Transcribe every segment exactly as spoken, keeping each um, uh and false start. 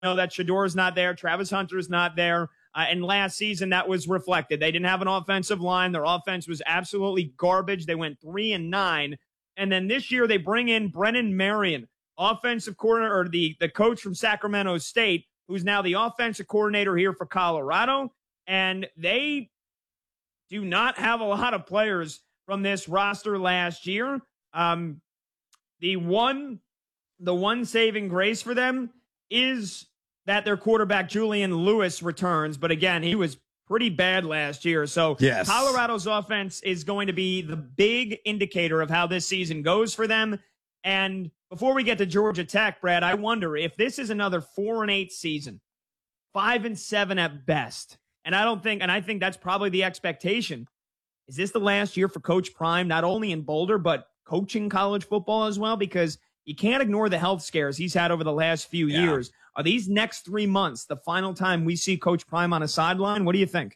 know that Shador's not there. Travis Hunter's not there. Uh, and last season, that was reflected. They didn't have an offensive line. Their offense was absolutely garbage. They went three and nine. And then this year, they bring in Brennan Marion, offensive coordinator, or the, the coach from Sacramento State, who's now the offensive coordinator here for Colorado. And they do not have a lot of players from this roster last year. Um, the one, the one saving grace for them is that their quarterback Julian Lewis returns. But again, he was pretty bad last year. So yes. Colorado's offense is going to be the big indicator of how this season goes for them. And before we get to Georgia Tech, Brad, I wonder if this is another four and eight season, five and seven at best. And I don't think, and I think that's probably the expectation. Is this the last year for Coach Prime, not only in Boulder, but coaching college football as well? Because you can't ignore the health scares he's had over the last few yeah. years. Are these next three months the final time we see Coach Prime on a sideline? What do you think?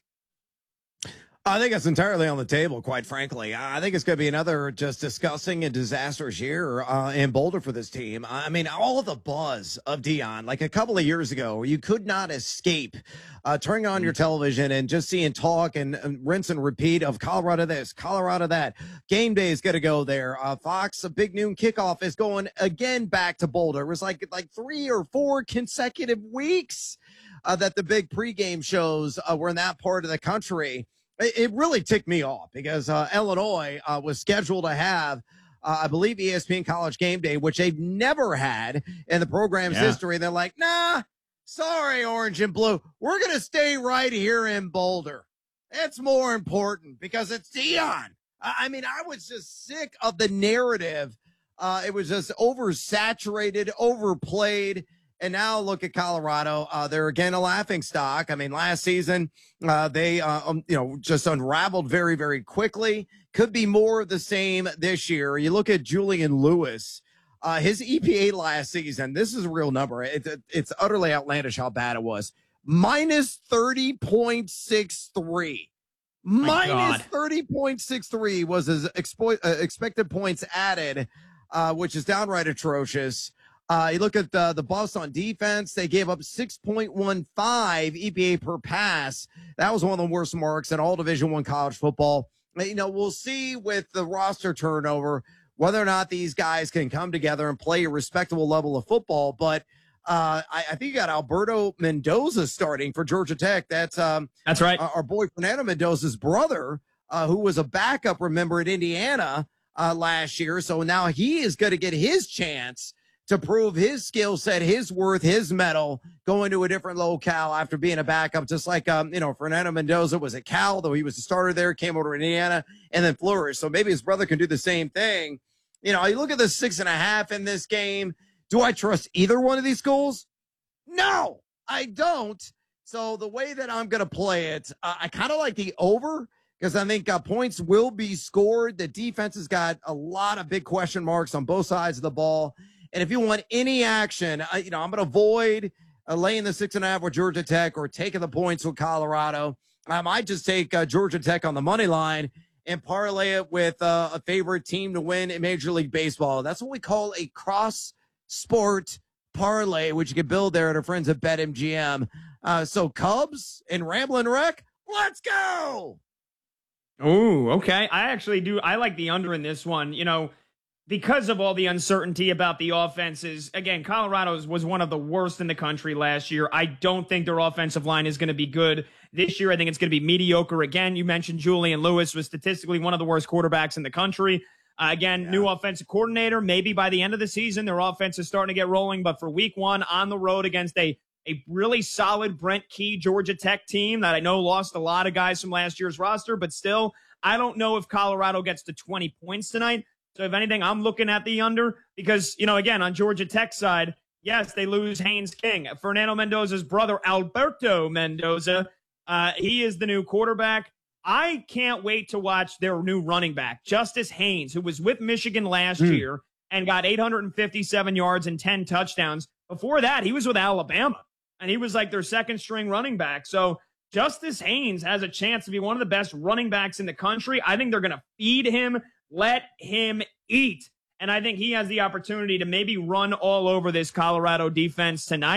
I think it's entirely on the table, quite frankly. I think it's going to be another just disgusting and disastrous year uh, in Boulder for this team. I mean, all of the buzz of Deion, like a couple of years ago, you could not escape uh, turning on your television and just seeing talk and, and rinse and repeat of Colorado this, Colorado that. Game day is going to go there. Uh, Fox, a big noon kickoff is going again back to Boulder. It was like like three or four consecutive weeks uh, that the big pregame shows uh, were in that part of the country. It really ticked me off because uh, Illinois uh, was scheduled to have, uh, I believe, E S P N College Game Day, which they've never had in the program's yeah. history. They're like, nah, sorry, Orange and Blue. We're going to stay right here in Boulder. It's more important because it's Deion. I mean, I was just sick of the narrative. Uh, it was just oversaturated, overplayed. And now look at Colorado. Uh, they're again a laughing stock. I mean, last season, uh, they, uh, um, you know, just unraveled very, very quickly. Could be more of the same this year. You look at Julian Lewis, uh, his E P A last season. This is a real number. It, it, it's utterly outlandish how bad it was. Minus thirty point six three. Minus thirty point six three was his expo- uh, expected points added, uh, which is downright atrocious. Uh, you look at the, the Buffs on defense. They gave up six point one five E P A per pass. That was one of the worst marks in all Division One college football. You know, we'll see with the roster turnover whether or not these guys can come together and play a respectable level of football. But uh, I, I think you got Alberto Mendoza starting for Georgia Tech. That's um, that's right. Our boy Fernando Mendoza's brother, uh, who was a backup, remember, at Indiana uh, last year. So now he is going to get his chance to prove his skill set, his worth, his medal, going to a different locale after being a backup, just like, um, you know, Fernando Mendoza was at Cal, though he was a starter there, came over to Indiana, and then flourished. So maybe his brother can do the same thing. You know, you look at the six and a half in this game. Do I trust either one of these schools? No, I don't. So the way that I'm going to play it, uh, I kind of like the over because I think uh, points will be scored. The defense has got a lot of big question marks on both sides of the ball. And if you want any action, uh, you know, I'm going to avoid uh, laying the six and a half with Georgia Tech or taking the points with Colorado. I might just take uh, Georgia Tech on the money line and parlay it with uh, a favorite team to win in Major League Baseball. That's what we call a cross-sport parlay, which you can build there at our friends at BetMGM. Uh, so Cubs and Ramblin' Wreck, let's go! Oh, okay. I actually do. I like the under in this one. You know, because of all the uncertainty about the offenses, again, Colorado's was one of the worst in the country last year. I don't think their offensive line is going to be good this year. I think it's going to be mediocre again. You mentioned Julian Lewis was statistically one of the worst quarterbacks in the country. Uh, again, yeah. New offensive coordinator. Maybe by the end of the season, their offense is starting to get rolling. But for week one on the road against a, a really solid Brent Key Georgia Tech team that I know lost a lot of guys from last year's roster, but still, I don't know if Colorado gets to twenty points tonight. So if anything, I'm looking at the under because, you know, again, on Georgia Tech side, yes, they lose Haynes King. Fernando Mendoza's brother, Alberto Mendoza, uh, he is the new quarterback. I can't wait to watch their new running back, Justice Haynes, who was with Michigan last mm. year and got eight hundred fifty-seven yards and ten touchdowns. Before that, he was with Alabama, and he was like their second string running back. So Justice Haynes has a chance to be one of the best running backs in the country. I think they're going to feed him. Let him eat. And I think he has the opportunity to maybe run all over this Colorado defense tonight.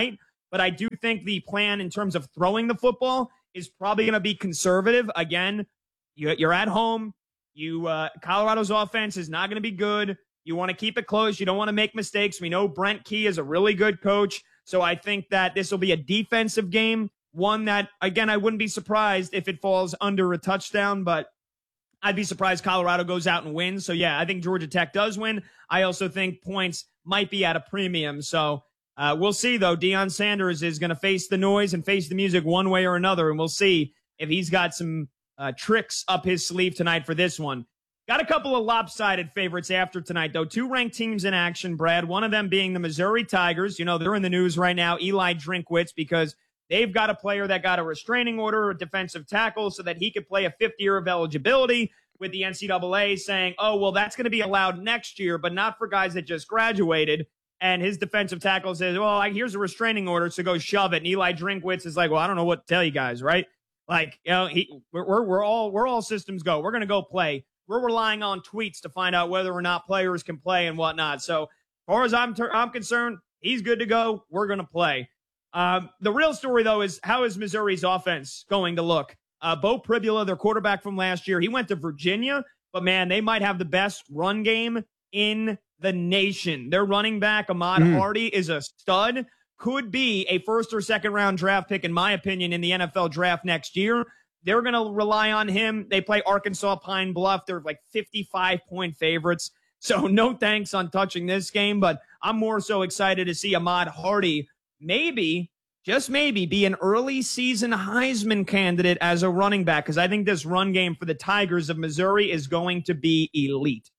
but I do think the plan in terms of throwing the football is probably going to be conservative. Again, you, you're at home. You uh, Colorado's offense is not going to be good. You want to keep it close. You don't want to make mistakes. We know Brent Key is a really good coach, so I think that this will be a defensive game, one that, again, I wouldn't be surprised if it falls under a touchdown, but I'd be surprised Colorado goes out and wins. So, yeah, I think Georgia Tech does win. I also think points might be at a premium. So uh, we'll see, though. Deion Sanders is going to face the noise and face the music one way or another, and we'll see if he's got some uh, tricks up his sleeve tonight for this one. Got a couple of lopsided favorites after tonight, though. Two ranked teams in action, Brad. One of them being the Missouri Tigers. You know, they're in the news right now, Eli Drinkwitz, because they've got a player that got a restraining order, a defensive tackle, so that he could play a fifth year of eligibility, with the N C double A saying, oh, well, that's going to be allowed next year, but not for guys that just graduated. And his defensive tackle says, well, here's a restraining order, so go shove it. And Eli Drinkwitz is like, well, I don't know what to tell you guys, right? Like, you know, he, we're, we're, we're all we're all systems go. We're going to go play. We're relying on tweets to find out whether or not players can play and whatnot. So as far as I'm, ter- I'm concerned, he's good to go. We're going to play. Um, the real story, though, is how is Missouri's offense going to look? Uh, Bo Pribula, their quarterback from last year, he went to Virginia, but, man, they might have the best run game in the nation. Their running back, Ahmad mm. Hardy, is a stud, could be a first or second round draft pick, in my opinion, in the N F L draft next year. They're going to rely on him. They play Arkansas Pine Bluff. They're like fifty-five point favorites. So no thanks on touching this game, but I'm more so excited to see Ahmad Hardy maybe, just maybe, be an early season Heisman candidate as a running back, because I think this run game for the Tigers of Missouri is going to be elite.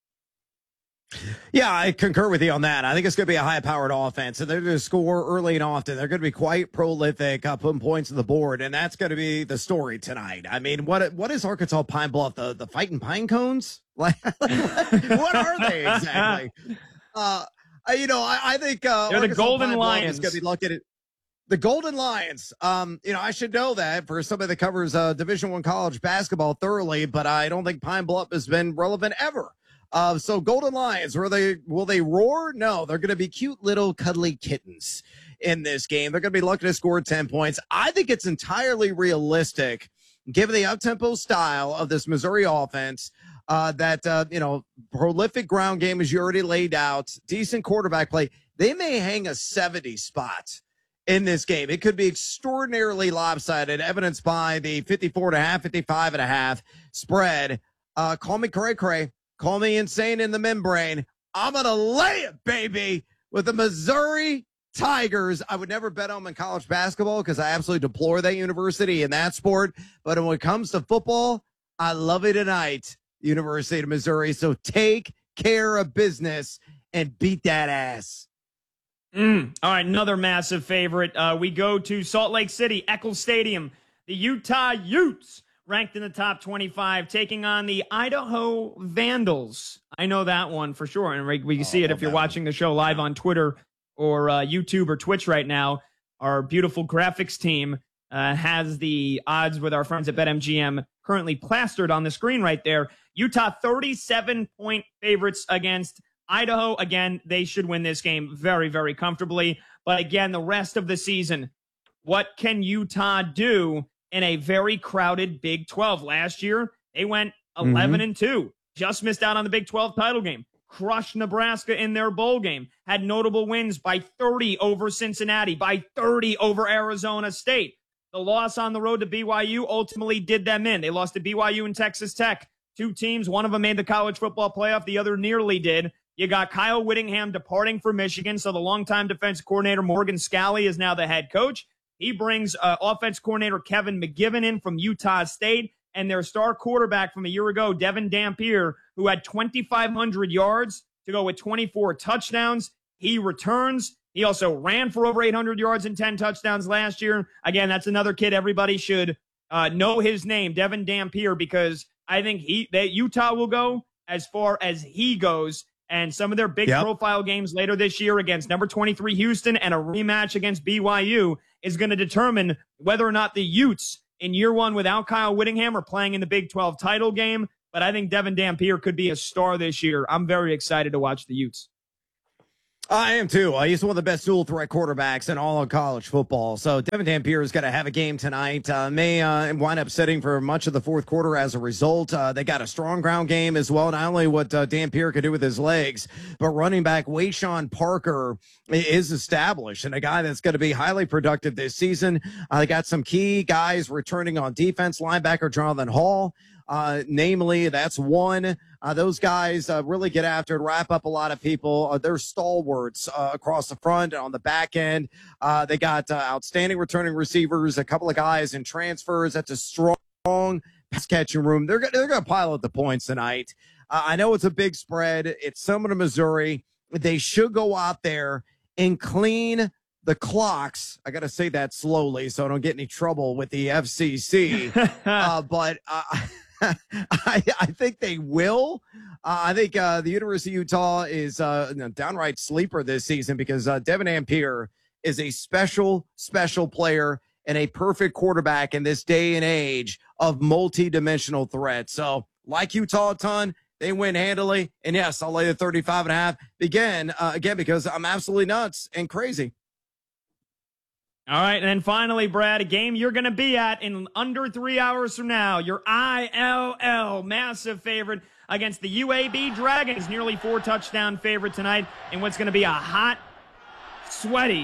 Yeah, I concur with you on that. I think it's going to be a high-powered offense, and they're going to score early and often. They're going to be quite prolific, uh, putting points on the board, and that's going to be the story tonight. I mean, what what is Arkansas Pine Bluff? The the Fighting Pine Cones? Like, what are they exactly? Uh, you know, I, I think uh, they're Arkansas the Golden Pine Lions. Is going to be looking at the Golden Lions. Um, you know, I should know that for somebody that covers uh, Division One college basketball thoroughly, but I don't think Pine Bluff has been relevant ever. Uh, so Golden Lions, will they, will they roar? No, they're going to be cute little cuddly kittens in this game. They're going to be looking to score ten points. I think it's entirely realistic, given the up-tempo style of this Missouri offense, uh, that, uh, you know, prolific ground game as you already laid out, decent quarterback play. They may hang a seventy spot in this game. It could be extraordinarily lopsided, evidenced by the fifty-four and a half, fifty-five and a half spread. Uh, call me cray cray. Call me insane in the membrane. I'm going to lay it, baby, with the Missouri Tigers. I would never bet on them in college basketball because I absolutely deplore that university in that sport. But when it comes to football, I love it tonight, University of Missouri. So take care of business and beat that ass. Mm. All right, another massive favorite. Uh, we go to Salt Lake City, Eccles Stadium. The Utah Utes, ranked in the top twenty-five, taking on the Idaho Vandals. I know that one for sure, and we, we can oh, see it if you're watching the show live on Twitter or uh, YouTube or Twitch right now. Our beautiful graphics team uh, has the odds with our friends at BetMGM currently plastered on the screen right there. Utah, thirty-seven point favorites against Idaho. Again, they should win this game very, very comfortably. But again, the rest of the season, what can Utah do in a very crowded Big twelve? Last year, they went eleven and two, just missed out on the Big twelve title game, crushed Nebraska in their bowl game, had notable wins by thirty over Cincinnati, by thirty over Arizona State. The loss on the road to B Y U ultimately did them in. They lost to B Y U and Texas Tech, two teams. One of them made the college football playoff. The other nearly did. You got Kyle Whittingham departing for Michigan, so the longtime defense coordinator Morgan Scalley is now the head coach. He brings uh, offense coordinator Kevin McGivern in from Utah State, and their star quarterback from a year ago, Devin Dampier, who had twenty-five hundred yards to go with twenty-four touchdowns. He returns. He also ran for over eight hundred yards and ten touchdowns last year. Again, that's another kid everybody should uh, know his name, Devin Dampier, because I think he that Utah will go as far as he goes. And some of their big yep. profile games later this year against number twenty-three Houston and a rematch against B Y U is going to determine whether or not the Utes in year one without Kyle Whittingham are playing in the Big twelve title game. But I think Devin Dampier could be a star this year. I'm very excited to watch the Utes. I am too. Uh, he's one of the best dual threat quarterbacks in all of college football. So Devin Dampier is going to have a game tonight. Uh, may uh, wind up sitting for much of the fourth quarter as a result. Uh, they got a strong ground game as well. Not only what uh, Dampier could do with his legs, but running back Wayshawn Parker is established and a guy that's going to be highly productive this season. Uh, they got some key guys returning on defense. Linebacker Jonathan Hall. Uh, namely, that's one. Uh, those guys uh, really get after it, wrap up a lot of people. Uh, they're stalwarts uh, across the front and on the back end. Uh, they got uh, outstanding returning receivers, a couple of guys in transfers. That's a strong pass catching room. They're, they're going to pile up the points tonight. Uh, I know it's a big spread. It's Sumner, Missouri. They should go out there and clean the clocks. I got to say that slowly so I don't get any trouble with the F C C. uh, but uh, I, I think they will. Uh, I think uh, the University of Utah is uh, a downright sleeper this season because uh, Devin Dampier is a special, special player and a perfect quarterback in this day and age of multi-dimensional threats. So, like Utah a ton, they win handily. And yes, I'll lay the thirty-five and a half again, uh, again, because I'm absolutely nuts and crazy. All right, and then finally, Brad, a game you're going to be at in under three hours from now. Your I L L massive favorite against the U A B Dragons, nearly four touchdown favorite tonight in what's going to be a hot, sweaty.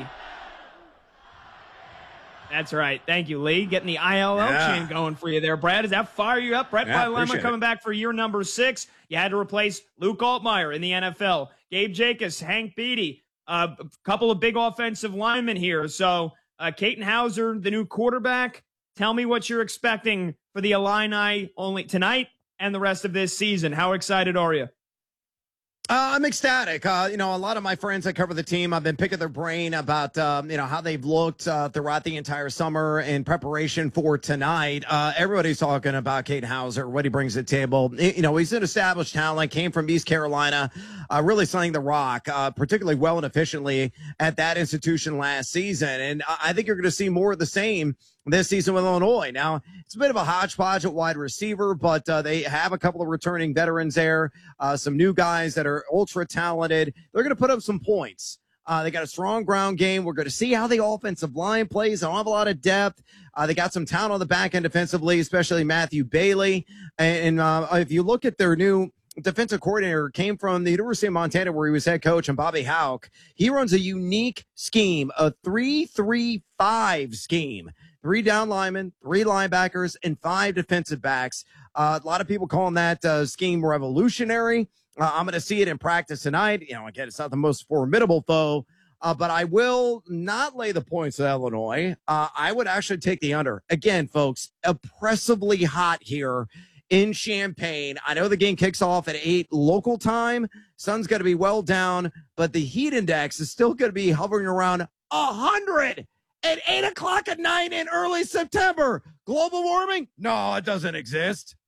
That's right. Thank you, Lee. Getting the I L L yeah. chain going for you there, Brad. Does that fire you up? Brett yeah, Bielema coming it. back for year number six. You had to replace Luke Altmaier in the N F L. Gabe Jacobs, Hank Beatty, uh, a couple of big offensive linemen here. So, Uh, Katin Houser, the new quarterback. Tell me what you're expecting for the Illini only tonight and the rest of this season. How excited are you? Uh, I'm ecstatic. Uh, you know, a lot of my friends that cover the team, I've been picking their brain about, um, you know, how they've looked uh, throughout the entire summer in preparation for tonight. Uh, everybody's talking about Katin Houser, what he brings to the table. You know, he's an established talent, came from East Carolina, uh, really slinging the rock, uh, particularly well and efficiently at that institution last season. And I think you're going to see more of the same this season with Illinois. Now, it's a bit of a hodgepodge at wide receiver, but uh, they have a couple of returning veterans there, uh, some new guys that are ultra talented. They're going to put up some points. Uh, they got a strong ground game. We're going to see how the offensive line plays. They don't have a lot of depth. Uh, they got some talent on the back end defensively, especially Matthew Bailey. And uh, if you look at their new defensive coordinator, came from the University of Montana where he was head coach, and Bobby Houck. He runs a unique scheme, a three three five scheme. Three down linemen, three linebackers, and five defensive backs. Uh, a lot of people calling that uh, scheme revolutionary. Uh, I'm going to see it in practice tonight. You know, again, it's not the most formidable foe, uh, but I will not lay the points at Illinois. Uh, I would actually take the under. Again, folks, oppressively hot here in Champaign. I know the game kicks off at eight local time. Sun's going to be well down, but the heat index is still going to be hovering around one hundred. At eight o'clock at night in early September. Global warming? No, it doesn't exist.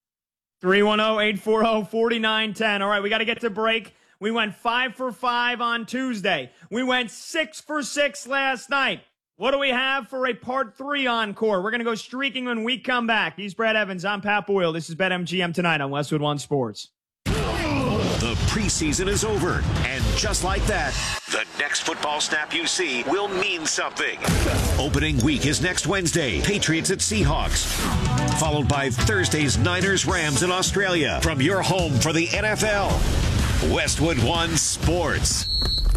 three one zero, eight four zero, four nine one zero. All right, we got to get to break. We went five for five on Tuesday. We went six for six last night. What do we have for a part three encore? We're going to go streaking when we come back. He's Brad Evans. I'm Pat Boyle. This is BetMGM tonight on Westwood One Sports. The preseason is over, and just like that, the next football snap you see will mean something. Opening week is next Wednesday, Patriots at Seahawks, followed by Thursday's Niners-Rams in Australia. From your home for the N F L, Westwood One Sports.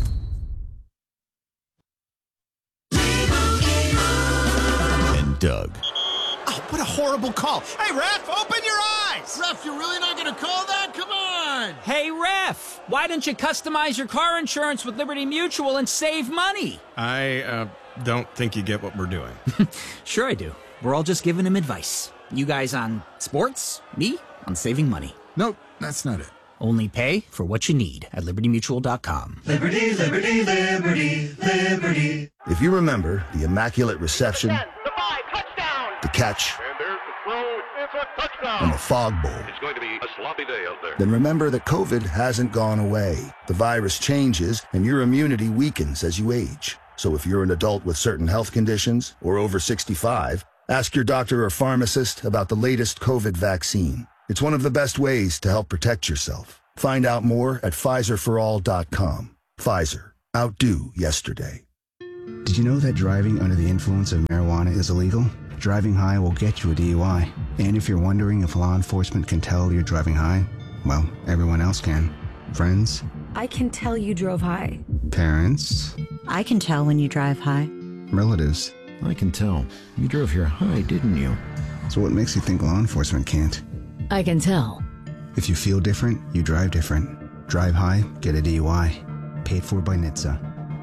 And Doug. Oh, what a horrible call. Hey, ref, open your eyes. Ref, you're really not going to call that? Come on. Hey, ref, why don't you customize your car insurance with Liberty Mutual and save money? I uh, don't think you get what we're doing. Sure I do. We're all just giving him advice. You guys on sports, me on saving money. Nope, that's not it. Only pay for what you need at liberty mutual dot com. Liberty, liberty, liberty, liberty. If you remember the Immaculate Reception, ten, the five, touchdown. the catch, And there's the throw. It's a touchdown. and the Fog Bowl, It's going to be a sloppy day out there. then remember that COVID hasn't gone away. The virus changes, and your immunity weakens as you age. So if you're an adult with certain health conditions or over sixty-five, ask your doctor or pharmacist about the latest COVID vaccine. It's one of the best ways to help protect yourself. Find out more at Pfizer for all dot com. Pfizer. Outdo yesterday. Did you know that driving under the influence of marijuana is illegal? Driving high will get you a D U I. And if you're wondering if law enforcement can tell you're driving high, well, everyone else can. Friends? I can tell you drove high. Parents? I can tell when you drive high. Relatives? I can tell. You drove here high, didn't you? So what makes you think law enforcement can't? I can tell. If you feel different, you drive different. Drive high, get a D U I. Paid for by N H T S A.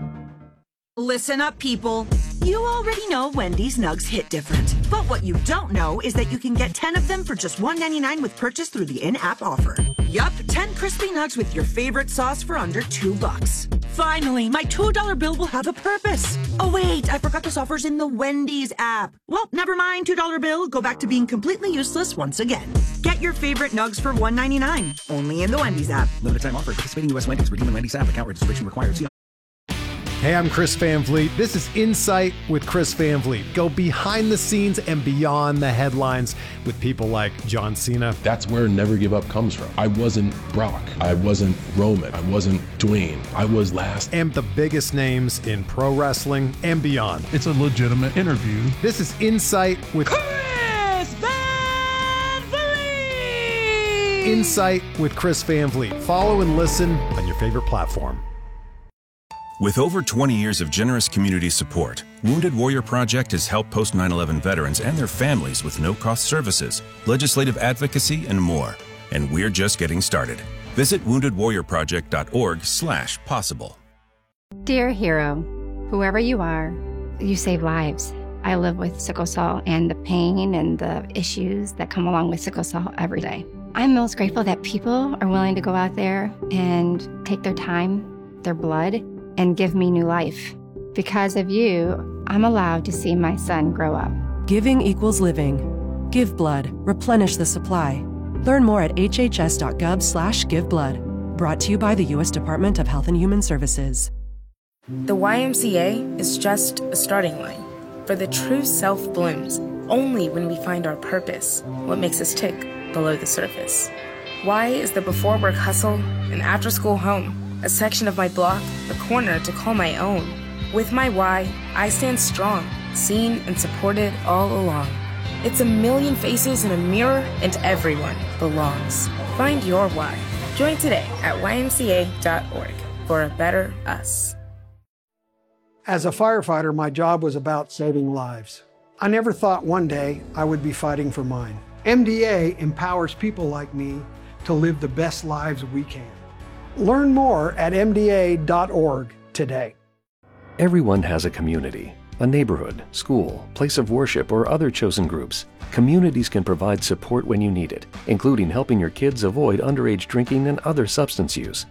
Listen up, people. You already know Wendy's Nugs hit different. But what you don't know is that you can get ten of them for just one ninety-nine with purchase through the in-app offer. Yup, ten crispy nugs with your favorite sauce for under two bucks. Finally, my two dollar bill will have a purpose. Oh wait, I forgot this offer's in the Wendy's app. Well, never mind, two dollar bill, go back to being completely useless once again. Get your favorite nugs for one ninety-nine, only in the Wendy's app. Limited time offer. Participating U S Wendy's. Redeem in Wendy's app. Account registration required. See Hey, I'm Chris Van Vliet. This is Insight with Chris Van Vliet. Go behind the scenes and beyond the headlines with people like John Cena. That's where Never Give Up comes from. I wasn't Brock. I wasn't Roman. I wasn't Dwayne. I was last. And the biggest names in pro wrestling and beyond. It's a legitimate interview. This is Insight with Chris Van Vliet! Insight with Chris Van Vliet. Follow and listen on your favorite platform. With over twenty years of generous community support, Wounded Warrior Project has helped post nine eleven veterans and their families with no-cost services, legislative advocacy, and more. And we're just getting started. Visit wounded warrior project dot org slash possible. Dear hero, whoever you are, you save lives. I live with sickle cell and the pain and the issues that come along with sickle cell every day. I'm most grateful that people are willing to go out there and take their time, their blood, and give me new life. Because of you, I'm allowed to see my son grow up. Giving equals living. Give blood. Replenish the supply. Learn more at h h s dot gov slash give blood. Brought to you by the U S Department of Health and Human Services. The Y M C A is just a starting line. For the true self blooms only when we find our purpose, what makes us tick below the surface. Y is the before work hustle and after school home. A section of my block, a corner to call my own. With my Y, I stand strong, seen and supported all along. It's a million faces in a mirror, and everyone belongs. Find your Y. Join today at y m c a dot org for a better us. As a firefighter, my job was about saving lives. I never thought one day I would be fighting for mine. M D A empowers people like me to live the best lives we can. Learn more at m d a dot org today. Everyone has a community, a neighborhood, school, place of worship, or other chosen groups. Communities can provide support when you need it, including helping your kids avoid underage drinking and other substance use.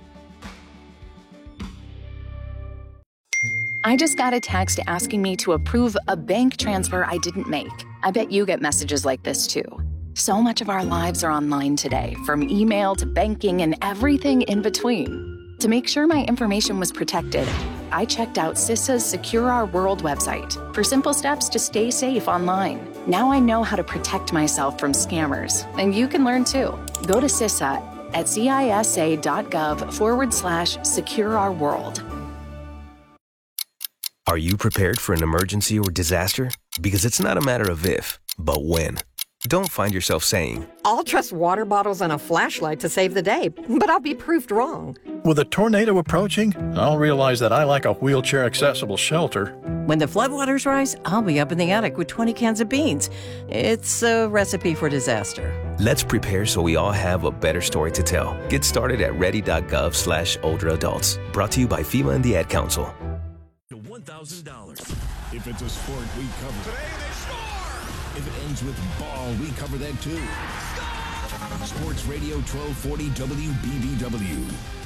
I just got a text asking me to approve a bank transfer I didn't make. I bet you get messages like this too. So much of our lives are online today, from email to banking and everything in between. To make sure my information was protected, I checked out CISA's Secure Our World website for simple steps to stay safe online. Now I know how to protect myself from scammers, and you can learn too. Go to CISA at cisa.gov forward slash secure our world. Are you prepared for an emergency or disaster? Because it's not a matter of if, but when. Don't find yourself saying, I'll trust water bottles and a flashlight to save the day, but I'll be proved wrong. With a tornado approaching, I'll realize that I lack a wheelchair-accessible shelter. When the floodwaters rise, I'll be up in the attic with twenty cans of beans. It's a recipe for disaster. Let's prepare so we all have a better story to tell. Get started at ready.gov slash older adults. Brought to you by FEMA and the Ad Council. one thousand dollars. If it's a sport, we cover it. Today they score! If it ends with ball, we cover that too. Score! Sports Radio twelve forty W B B W.